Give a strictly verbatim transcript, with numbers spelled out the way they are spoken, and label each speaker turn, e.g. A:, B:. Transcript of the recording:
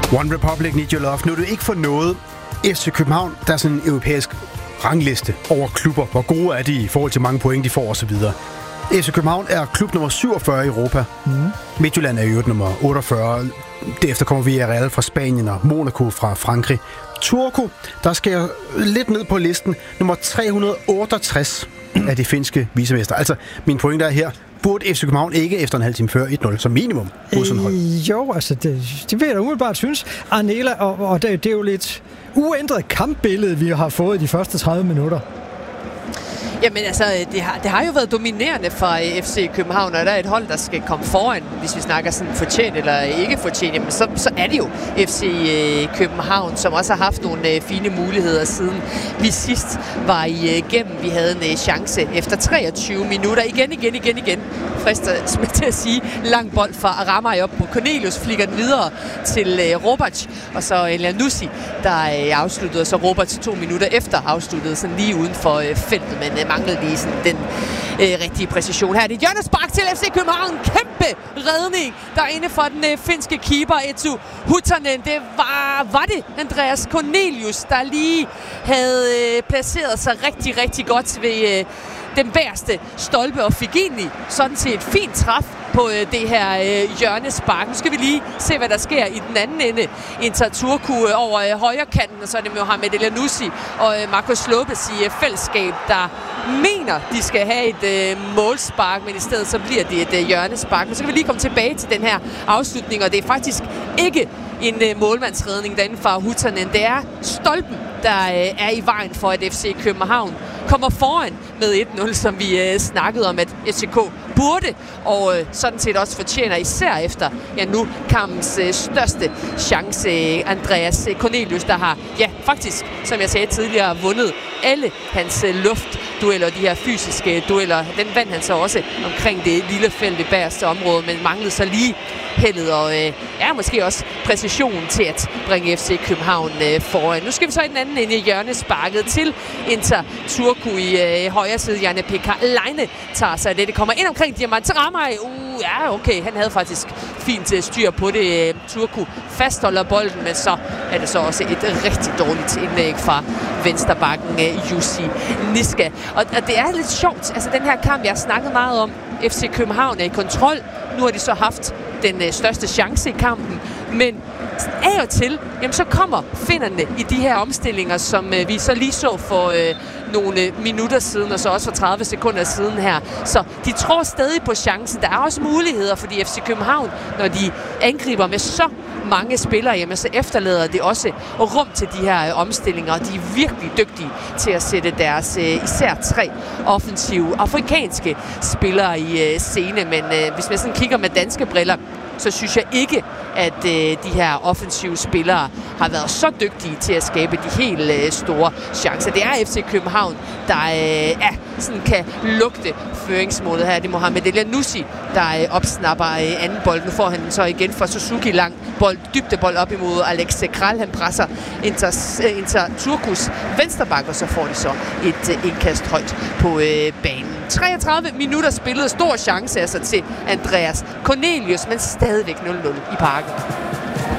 A: One Republic, Need Your Love. Nu er det ikke for noget. F C København, der er sådan en europæisk rangliste over klubber. Hvor gode er de i forhold til mange point, de får osv. F C København er klub nummer syvogfyrre i Europa. Mm. Midtjylland er i øvrigt nummer otteogfyrre. Derefter kommer vi Real fra Spanien og Monaco fra Frankrig. Turku, der skal lidt ned på listen. Nummer tre hundrede otteogtres af de finske vicemester. Altså, min pointe er her. Burde F C København ikke efter en halv time før et nul som minimum?
B: Øh, jo, altså, det, det vil jeg da umiddelbart synes. Arnela, og, og det, det er jo lidt uændret kampbillede, vi har fået i de første tredive minutter.
C: Jamen altså, det har, det har jo været dominerende for F C København, og der er et hold, der skal komme foran, hvis vi snakker sådan fortjent eller ikke fortjent, jamen så, så er det jo F C København, som også har haft nogle fine muligheder siden vi sidst var igennem. Vi havde en chance efter treogtyve minutter. Igen, igen, igen, igen. Frister til at sige, lang bold fra Ramaj op på Cornelius, flikker den videre til Robac, og så Elanusi, der afsluttede, og så Robac to minutter efter afsluttede, sådan lige uden for feltet, men manglede lige sådan den øh, rigtige præcision. Her er det hjørnespark til F C København. Kæmpe redning derinde for den øh, finske keeper Etu Hutanen. Det var, var det Andreas Cornelius, der lige havde øh, placeret sig rigtig, rigtig godt ved øh, den værste stolpe og fik egentlig sådan set fint træf på øh, det her øh, hjørnespark. Nu skal vi lige se, hvad der sker i den anden ende. Inter Turku øh, over øh, højre kanten, og så er det Mohamed Elanusi og øh, Marcos Lopez i øh, fællesskab, der mener, de skal have et øh, målspark, men i stedet så bliver det et øh, hjørnespark. Men så kan vi lige komme tilbage til den her afslutning, og det er faktisk ikke en øh, målmandsredning derinde fra Hutanen. Det er stolpen, der øh, er i vejen for, at F C København kommer foran med et nul, som vi øh, snakkede om, at F C K burde, og øh, sådan set også fortjener, især efter ja, nu kampens øh, største chance, Andreas Cornelius, der har, ja, faktisk, som jeg sagde tidligere, vundet alle hans øh, luftdueller, de her fysiske dueller. Den vandt han så også omkring det lille felt i bagerste område, men manglede så lige heldet, og øh, ja, måske også præcision til at bringe F C København øh, foran. Nu skal vi så i den anden ende i hjørnesparket til Inter Turku i øh, højre side. Janne Pekka Leine tager sig af det. Det kommer ind omkring Diamant Ramaj. Uh, ja, okay. Han havde faktisk fint uh, styr på det. Turku fastholder bolden, men så er det så også et rigtig dårligt indlæg fra venstrebakken uh, Jussi Niska. Og, og det er lidt sjovt. Altså den her kamp, jeg har snakket meget om. F C København er i kontrol. Nu har de så haft den uh, største chance i kampen. Men af og til, jamen, så kommer finnerne i de her omstillinger, som øh, vi så lige så for øh, nogle øh, minutter siden, og så også for tredive sekunder siden her. Så de tror stadig på chancen. Der er også muligheder, fordi F C København, når de angriber med så mange spillere, jamen, så efterlader det også rum til de her øh, omstillinger, og de er virkelig dygtige til at sætte deres øh, især tre offensive afrikanske spillere i øh, scene. Men øh, hvis man sådan kigger med danske briller, så synes jeg ikke, at øh, de her offensive spillere har været så dygtige til at skabe de helt øh, store chancer. Det er F C København, der øh, ja, sådan kan lugte føringsmålet her. Det er Mohamed Elanusi, der øh, opsnapper øh, anden bold. Nu får han så igen fra Suzuki lang bold, dybdebold op imod Alex Kral. Han presser Inter, øh, Inter Turkus venstreback, og så får de så et øh, indkast højt på øh, banen. treogtredive minutter spillet, stor chance altså til Andreas Cornelius, men stadigvæk nul nul i parken.